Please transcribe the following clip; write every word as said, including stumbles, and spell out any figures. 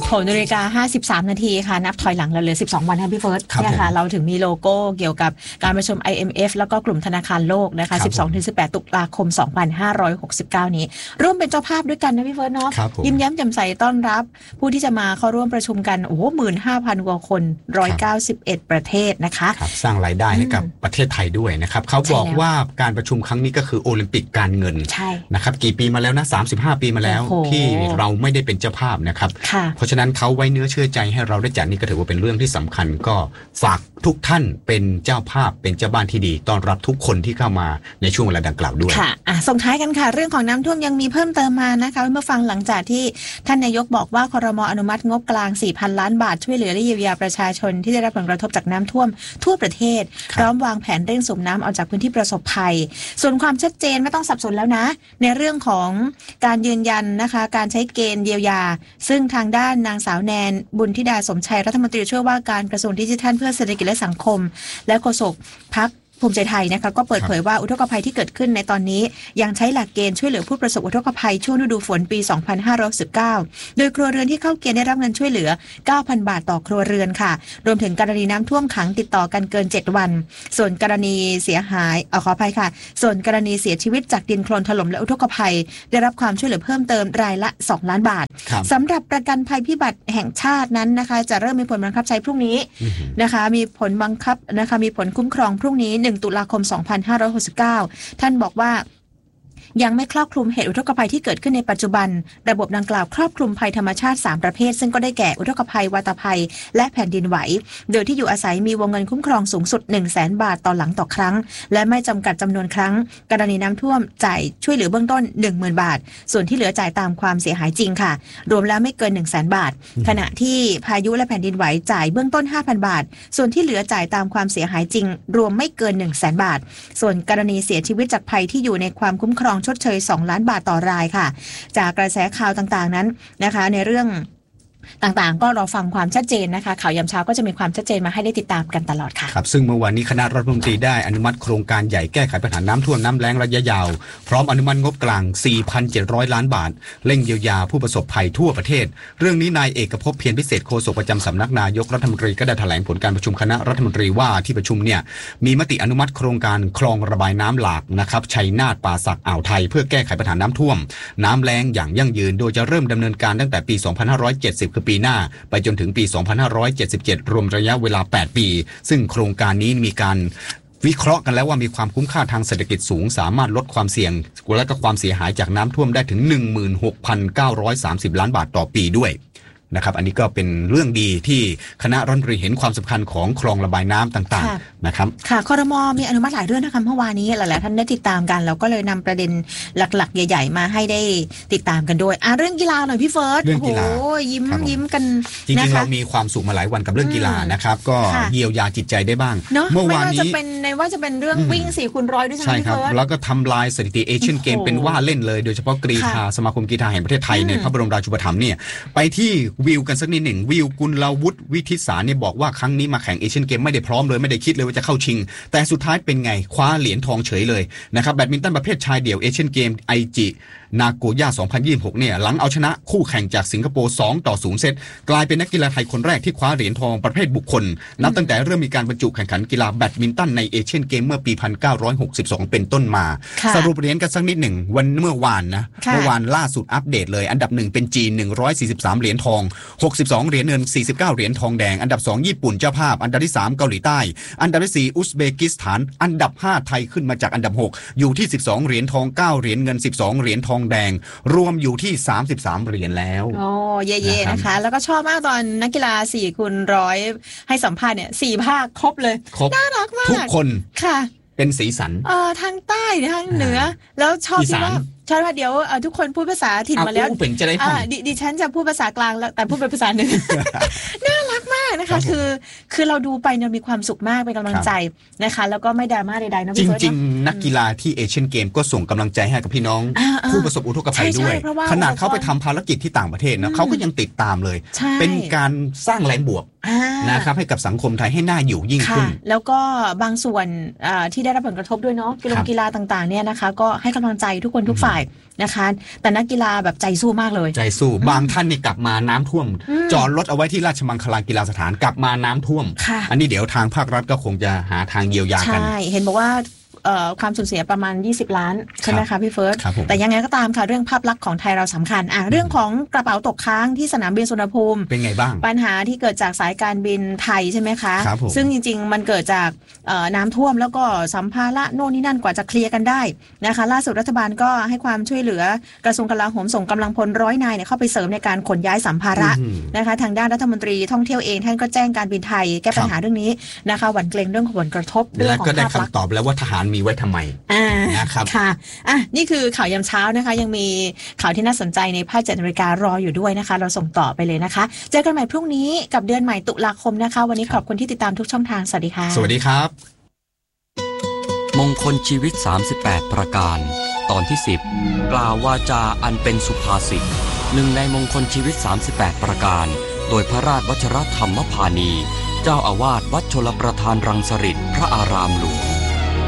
หกนาฬิกาห้าสิบสามนาทีค่ะนับถอยหลังเราเหลือสิบสองวันค่ะพี่เฟิร์สเนี่ยค่ะเราถึงมีโลโก้เกี่ยวกับการประชุม ไอ เอ็ม เอฟ แล้วก็กลุ่มธนาคารโลกนะคะ สิบสองถึงสิบแปด ตุลาคม สองพันห้าร้อยหกสิบเก้า นี้ร่วมเป็นเจ้าภาพด้วยกันนะพี่เฟิร์สเนาะยิ้มแย้มแจ่มใสต้อนรับผู้ที่จะมาเข้าร่วมประชุมกันโอ้โห หนึ่งหมื่นห้าพัน กว่าคนหนึ่งร้อยเก้าสิบเอ็ดประเทศนะคะสร้างรายได้ให้กับประเทศไทยด้วยนะครับเขาบอกว่าการประชุมครั้งนี้ก็คือโอลิมปิกการเงินนะครับกี่ปีมาแล้วนะสามสิบห้าปีมาแล้วที่เราไม่ได้เป็นเจ้าภาพนะครับเพราะฉะนั้นเขาไว้เนื้อเชื่อใจให้เราได้จัดนี่ก็ถือว่าเป็นเรื่องที่สำคัญก็ฝากทุกท่านเป็นเจ้าภาพเป็นเจ้าบ้านที่ดีต้อนรับทุกคนที่เข้ามาในช่วงเวลาดังกล่าวด้วยค่ะอ่ะส่งท้ายกันค่ะเรื่องของน้ำท่วมยังมีเพิ่มเติมมานะคะเมื่อฟังหลังจากที่ท่านนายกบอกว่าครม.อนุมัติงบกลาง สี่พัน ล้านบาทช่วยเหลือและเยียวยาประชาชนที่ได้รับผลกระทบจากน้ำท่วมทั่วประเทศพร้อมวางแผนเร่งสูบน้ำออกจากพื้นที่ประสบภัยส่วนความชัดเจนไม่ต้องสับสนแล้วนะในเรื่องของการยืนยันนะคะการใช้เกณฑ์เยียวยาซึ่งทางด้านนางสาวแนนบุญธิดาสมชัยรัฐมนตรีช่วยว่าการกระทรวงดิจิทัลเพื่อเศรษฐกิจและสังคมและโฆษกพรรคภูมิใจไทยนะคะก็เปิดเผยว่าอุทกภัยที่เกิดขึ้นในตอนนี้ยังใช้หลักเกณฑ์ช่วยเหลือผู้ประสบอุทกภัยช่วงฤดูฝนปี สองพันห้าร้อยสิบเก้า โดยครัวเรือนที่เข้าเกณฑ์ได้รับเงินช่วยเหลือ เก้าพัน บาทต่อครัวเรือนค่ะรวมถึงกรณีน้ำท่วมขังติดต่อกันเกินเจ็ดวันส่วนกรณีเสียหายเอ่อขออภัยค่ะส่วนกรณีเสียชีวิตจากดินโคลนถล่มและอุทกภัยได้รับความช่วยเหลือเพิ่มเติมรายละสองล้านบาทสำหรับประกันภัยพิบัติแห่งชาตินั้นนะคะจะเริ่มมีผลบังคับใช้พรุ่งนี้นะคะมีผลบังคับนะคะมีผลคุ้มครองพรุ่งนี้หนึ่งตุลาคมสองพันห้าร้อยหกสิบเก้า ท่านบอกว่ายังไม่ครอบคลุมเหตุอุทกภัยที่เกิดขึ้นในปัจจุบันระบบดังกล่าวครอบคลุมภัยธรรมชาติสามประเภทซึ่งก็ได้แก่อุทกภัยวาตภัยและแผ่นดินไหวโดยที่อยู่อาศัยมีวงเงินคุ้มครองสูงสุด หนึ่งแสน บาทต่อหลังต่อครั้งและไม่จำกัดจำนวนครั้งกรณีน้ำท่วมจ่ายช่วยเหลือเบื้องต้น หนึ่งหมื่น บาทส่วนที่เหลือจ่ายตามความเสียหายจริงค่ะรวมแล้วไม่เกิน หนึ่งแสน บาทขณะที่พายุและแผ่นดินไหวจ่ายเบื้องต้น ห้าพัน บาทส่วนที่เหลือจ่ายตามความเสียหายจริงรวมไม่เกิน หนึ่งแสน บาทส่วนกรณีเสียชีวิตจากภัยที่อยู่ในความคุ้มครองชดเชยสองล้านบาทต่อรายค่ะจากกระแสข่าวต่างๆนั้นนะคะในเรื่องต่างๆก็รอฟังความชัดเจนนะคะข่าวยามเช้าก็จะมีความชัดเจนมาให้ได้ติดตามกันตลอดค่ะครับซึ่งเมื่อวานนี้คณะรัฐมนตรีได้อนุมัติโครงการใหญ่แก้ไขปัญหาน้ำท่วมน้ำแล้งระยะยาวพร้อมอนุมัติงบกลาง สี่พันเจ็ดร้อย ล้านบาทเร่งเยียวยาผู้ประสบภัยทั่วประเทศเรื่องนี้นายเอกภพเพียรพิเศษโฆษกประจำสำนักนายกรัฐมนตรีก็ได้แถลงผลการประชุมคณะรัฐมนตรีว่าที่ประชุมเนี่ยมีมติอนุมัติโครงการคลองระบายน้ำหลากนะครับชัยนาทป่าสักอ่าวไทยเพื่อแก้ไขปัญหาน้ำท่วมน้ำแล้งอย่างยั่งยืนโดยจะเริ่มดำเนินการตั้งแต่ปี สองพันห้าร้อยเจ็ดสิบ คือปีหน้าไปจนถึงปี สองพันห้าร้อยเจ็ดสิบเจ็ด รวมระยะเวลา แปด ปีซึ่งโครงการนี้มีการวิเคราะห์กันแล้วว่ามีความคุ้มค่าทางเศรษฐกิจสูงสามารถลดความเสี่ยงและก็ความเสียหายจากน้ำท่วมได้ถึง หนึ่งหมื่นหกพันเก้าร้อยสามสิบ ล้านบาทต่อปีด้วยนะครับอันนี้ก็เป็นเรื่องดีที่คณะรัฐมนตรีเห็นความสำคัญของคลองระบายน้ำต่างๆนะครับค่ะครม.มีอนุมัติหลายเรื่องนะคะเมื่อวานนี้หลายๆท่านได้ติดตามกันเราก็เลยนำประเด็นหลักๆใหญ่ๆมาให้ได้ติดตามกันด้วยอ่ะเรื่องกีฬาหน่อยพี่เฟิร์สเรื่องกีฬาโอ้ยิ้มยิ้มกันจริงๆเรามีความสุขมาหลายวันกับเรื่องกีฬานะครับก็เยียวยาจิตใจได้บ้างเมื่อวานนี้ไม่ว่าจะเป็นในว่าจะเป็นเรื่องวิ่งสี่คูณร้อยด้วยใช่ไหมพี่เฟิร์สแล้วก็ทำลายสถิติเอเชียนเกมเป็นว่าเล่นเลยโดยเฉพาะกรีฑาสมาคมกีฬาแห่งประเทศไทยในพระบรมราชูปถัมภ์เนี่ยไปที่วิวกันสักนิดหนึ่งวิวกุลวุฒิวิทิศาเนี่ยบอกว่าครั้งนี้มาแข่งเอเชียนเกมไม่ได้พร้อมเลยไม่ได้คิดเลยว่าจะเข้าชิงแต่สุดท้ายเป็นไงคว้าเหรียญทองเฉยเลยนะครับแบดมินตันประเภทชายเดี่ยวเอเชียนเกมไอจินาโกย่าสองพันยี่สิบหกเนี่ยหลังเอาชนะคู่แข่งจากสิงคโปร์สองต่อศูนย์เซตกลายเป็นนักกีฬาไทยคนแรกที่คว้าเหรียญทองประเภทบุคคลนับตั้งแต่เริ่มมีการบรรจุแข่งขันกีฬาแบดมินตันในเอเชียนเกมเมื่อปี หนึ่งพันเก้าร้อยหกสิบสอง เป็นต้นมาสรุปเหรียญกันสักนิดหนึ่งวันเมื่อวานนะเมื่อวานล่าสุดอัปเดตเลยอันดับหนึ่งเป็นจีนหนึ่งร้อยสี่สิบสามเหรียญทองหกสิบสองเหรียญเงินสี่สิบเก้าเหรียญทองแดงอันดับสองญี่ปุ่นเจ้าภาพอันดับที่สามเกาหลีใต้อันดับที่สี่อุซเบกิสถานอันดับห้าไทยขึ้นมาจากอันดับหกอยู่ที่สิบสองเหรียญทองเก้าเหรียญเงินสิบสองเหรียญทองแดงรวมอยู่ที่สามสิบสามเหรียญแล้วโอ้เย่ๆนะคะแล้วก็ชอบมากตอนนักกีฬาสี่คูณร้อยให้สัมภาษณ์เนี่ยสี่ภาคครบเลยน่ารักมากทุกคนค่ะเป็นสีสันเออทางใต้ทางเหนือแล้วชอบที่ว่าชอบว่าเดี๋ยวทุกคนพูดภาษาถิ่นมาแล้วเป็นจะได้ฟังดิฉันจะพูดภาษากลางแล้วแต่พูดเป็นภาษาเหนือน่ารักมากนะคะคือคือเราดูไปเรามีความสุขมากเป็นกำลังใจนะคะแล้วก็ไม่ดราม่าใดๆนะจริงๆนักกีฬาที่เอเชียนเกมก็ส่งกำลังใจให้กับพี่น้องผู้ประสบอุทกภัยด้วยขนาดเขาไปทำภารกิจที่ต่างประเทศนะเขาก็ยังติดตามเลยเป็นการสร้างแรงบวกนะครับให้กับสังคมไทยให้น่าอยู่ยิ่งขึ้นแล้วก็บางส่วนที่ได้รับผลกระทบด้วยเนาะกีฬากีฬาต่างๆเนี่ยนะคะก็ให้กำลังใจทุกคนทุกฝ่ายนะคะแต่นักกีฬาแบบใจสู้มากเลยใจสู้บางท่านนี่กลับมาน้ำท่วมจอดรถเอาไว้ที่ราชมังคลากีฬาสถานกลับมาน้ำท่วมอันนี้เดี๋ยวทางภาครัฐก็คงจะหาทางเยียวยากันใช่เห็นบอกว่าความสูญเสียประมาณยี่สิบล้านใช่ไหมคะพี่เฟิร์สแต่ยังไงก็ตามค่ะเรื่องภาพลักษณ์ของไทยเราสำคัญอ่ะเรื่องของกระเป๋าตกค้างที่สนามบินสุวรรณภูมิเป็นไงบ้างปัญหาที่เกิดจากสายการบินไทยใช่ไหมคะซึ่งจริงๆมันเกิดจากน้ำท่วมแล้วก็สัมภาระโน่นนี่นั่นกว่าจะเคลียร์กันได้นะคะล่าสุดรัฐบาลก็ให้ความช่วยเหลือกระทรวงกลาโหมส่งกำลังพลร้อยนายเนี่ยเข้าไปเสริมในการขนย้ายสัมภาระนะคะทางด้านรัฐมนตรีท่องเที่ยวเองท่านก็แจ้งการบินไทยแก้ปัญหาเรื่องนี้นะคะหวั่นเกรงเรื่องผลกระทบเรื่องของภาพลักษณ์และก็ได้คำตอบแล้วว่าทหารมีไว้ทำไมนะครับค่ะอ่ะนี่คือข่าวยามเช้านะคะยังมีข่าวที่น่าสนใจในภาคเจ็ดนาฬิการออยู่ด้วยนะคะเราส่งต่อไปเลยนะคะเจอกันใหม่พรุ่งนี้กับเดือนใหม่ตุลาคมนะคะวันนี้ขอบคุณที่ติดตามทุกช่องทางสวัสดีค่ะสวัสดีครับมงคลชีวิตสามสิบแปดประการตอนที่สิบกล่าววาจาอันเป็นสุภาษิตหนึ่งในมงคลชีวิตสามสิบแปดประการโดยพระราชวชิรธรรมพานีเจ้าอาวาสวัดชลประทานรังสฤษฎ์พระอารามหลวง